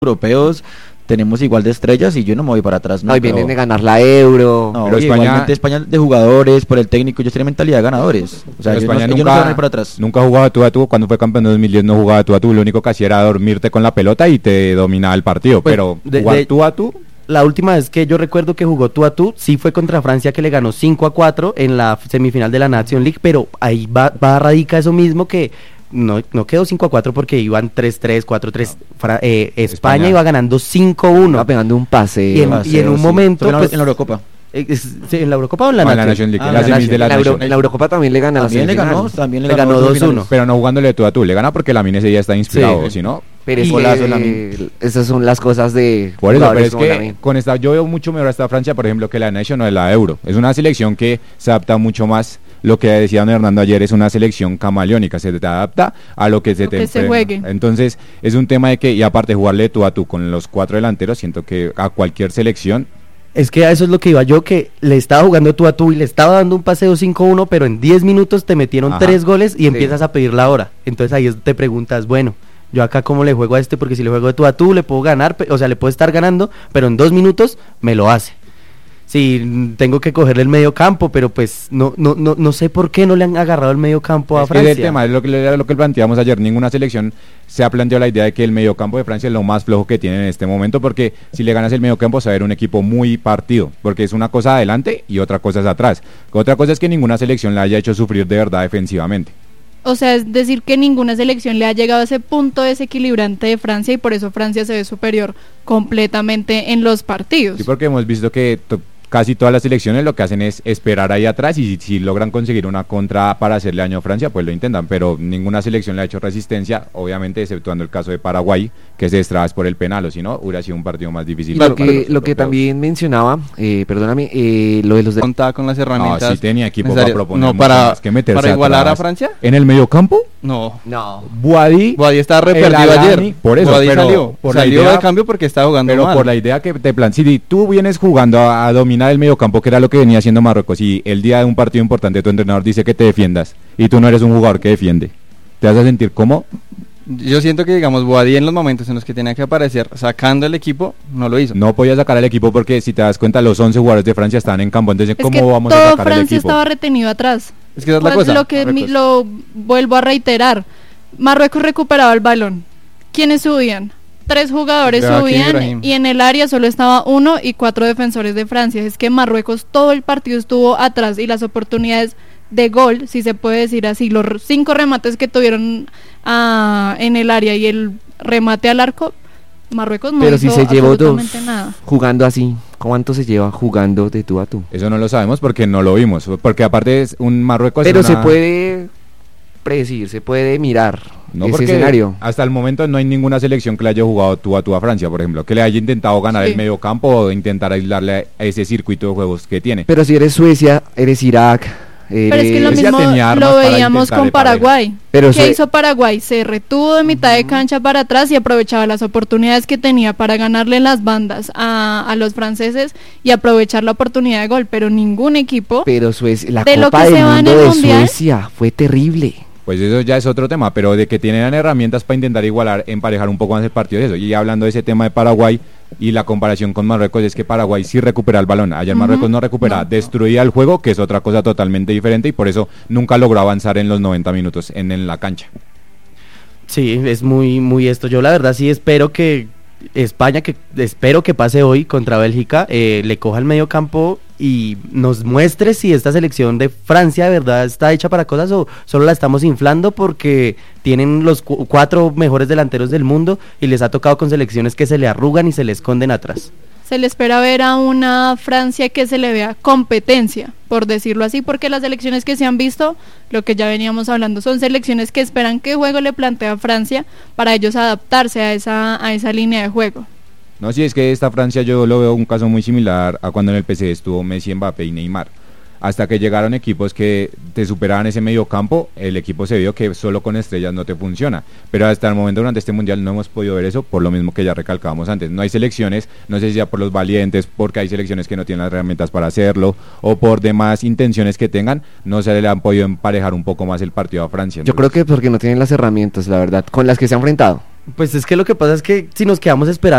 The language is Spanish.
europeos tenemos igual de estrellas y yo no me voy para atrás. No, y vienen de ganar la Euro. No, pero España de jugadores, por el técnico, ellos tienen mentalidad de ganadores. O sea, España ellos no se van a ir para atrás. Nunca jugaba tú a tú. Cuando fue campeón de 2010 no jugaba tú a tú. Lo único que hacía era dormirte con la pelota y te dominaba el partido. Pues, pero jugar tú a tú. La última vez que yo recuerdo que jugó tú a tú, sí fue contra Francia, que le ganó 5-4 en la semifinal de la Nation League, pero ahí va radica eso mismo, que no quedó 5-4 porque iban 3-3, 4-3, España iba ganando 5-1. Iba pegando un paseo. Y en un momento... en pues, la Eurocopa. ¿En la Eurocopa o en la Nation League? En la Eurocopa también le gana También le ganó 2-1. Pero no jugándole tú a tú. Le gana porque Lamine ese día está inspirado, Sí. si no... Pero es Golazo, que Lamine. esas son las cosas de Por eso, pero jugadores es como que Lamine. con esta yo veo mucho mejor a esta Francia, por ejemplo, que la Nation o de la Euro. Es una selección que se adapta mucho más. Lo que decía don Hernando ayer, es una selección camaleónica, se te adapta a lo que se juegue. Entonces es un tema de que, y aparte jugarle tú a tú con los 4 delanteros, siento que a cualquier selección. Es que a eso es lo que iba yo, que le estaba jugando tú a tú y le estaba dando un paseo 5-1, pero en 10 minutos te metieron 3 goles y empiezas a pedir la hora. Entonces ahí te preguntas, bueno, yo acá cómo le juego a este, porque si le juego de tú a tú le puedo ganar, o sea, le puedo estar ganando, pero en 2 minutos me lo hace. Sí, tengo que cogerle el medio campo, pero pues no sé por qué no le han agarrado el medio campo a Francia. Es el tema, es lo que planteamos ayer. Ninguna selección se ha planteado la idea de que el medio campo de Francia es lo más flojo que tiene en este momento, porque si le ganas el medio campo se va a ver un equipo muy partido, porque es una cosa adelante y otra cosa es atrás. Otra cosa es que ninguna selección la haya hecho sufrir de verdad defensivamente. O sea, es decir que ninguna selección le ha llegado a ese punto desequilibrante de Francia y por eso Francia se ve superior completamente en los partidos. Sí, porque hemos visto que casi todas las selecciones lo que hacen es esperar ahí atrás y si logran conseguir una contra para hacerle daño a Francia, pues lo intentan, pero ninguna selección le ha hecho resistencia, obviamente exceptuando el caso de Paraguay, que se destrabas por el penal, o si no, hubiera sido un partido más difícil. Lo que también mencionaba, perdóname, lo de los... ¿Contaba con las herramientas? No, sí tenía equipo para proponer no, mucho más que meterse ¿para igualar atrás. a Francia? ¿En el medio campo? No. Boadí estaba re perdido ayer. Por eso, Boadí pero salió de cambio porque estaba jugando pero mal. por la idea que te plan, si tú vienes jugando a dominar el medio campo, que era lo que venía haciendo Marruecos, y el día de un partido importante tu entrenador dice que te defiendas y tú no eres un jugador que defiende, ¿te vas a sentir cómo? Yo siento que, digamos, Boadí en los momentos en los que tenía que aparecer sacando el equipo, no lo hizo. No podía sacar al equipo porque si te das cuenta los 11 jugadores de Francia estaban en campo, entonces Es ¿cómo que vamos a todo sacar Francia el equipo? estaba retenido atrás. Es que esa es la Pues cosa. lo que lo vuelvo a reiterar. Marruecos recuperaba el balón. ¿Quiénes subían? 3 jugadores subían Ibrahim. y en el área solo estaba 1 y 4 defensores de Francia. Es que Marruecos todo el partido estuvo atrás y las oportunidades de gol, si se puede decir así, los 5 remates que tuvieron en el área y el remate al arco, Marruecos no Pero hizo si se llevó 2 absolutamente nada. jugando así, ¿cuánto se lleva jugando de tú a tú? Eso no lo sabemos porque no lo vimos, porque aparte es un Marruecos. Pero se puede predecir, se puede mirar no, ese porque escenario. hasta el momento no hay ninguna selección que le haya jugado tú a Francia, por ejemplo, que le haya intentado ganar el medio campo o intentar aislarle a ese circuito de juegos que tiene. Pero si eres Suecia, eres Irak, Pero es que lo Suecia mismo tenía armas lo para veíamos intentar con Paraguay. Pero ¿Qué hizo Paraguay? Se retuvo de mitad de cancha para atrás y aprovechaba las oportunidades que tenía para ganarle en las bandas a los franceses y aprovechar la oportunidad de gol, pero ningún equipo Pero Suecia, la de lo Copa que del se va en Mundo el de Mundial. Suecia fue terrible. Pues eso ya es otro tema, pero de que tienen herramientas para intentar igualar, emparejar un poco más el partido de eso. Y hablando de ese tema de Paraguay y la comparación con Marruecos, es que Paraguay sí recupera el balón, ayer Marruecos no recupera, destruía el juego, que es otra cosa totalmente diferente, y por eso nunca logró avanzar en los 90 minutos en la cancha. Sí, es muy esto. Yo la verdad sí espero que España, que espero que pase hoy contra Bélgica, le coja el medio campo y nos muestre si esta selección de Francia de verdad está hecha para cosas o solo la estamos inflando porque tienen los 4 mejores delanteros del mundo y les ha tocado con selecciones que se le arrugan y se le esconden atrás. Se le espera ver a una Francia que se le vea competencia, por decirlo así, porque las selecciones que se han visto, lo que ya veníamos hablando, son selecciones que esperan qué juego le plantea Francia para ellos adaptarse a esa línea de juego. No, sí, es que esta Francia yo lo veo un caso muy similar a cuando en el PSG estuvo Messi, Mbappé y Neymar. Hasta que llegaron equipos que te superaban ese medio campo, el equipo se vio que solo con estrellas no te funciona. Pero hasta el momento durante este mundial no hemos podido ver eso, por lo mismo que ya recalcábamos antes. No hay selecciones, no sé si ya por los valientes, porque hay selecciones que no tienen las herramientas para hacerlo, o por demás intenciones que tengan, no se le han podido emparejar un poco más el partido a Francia. Yo creo que porque no tienen las herramientas, la verdad, con las que se han enfrentado. Pues es que lo que pasa es que si nos quedamos esperando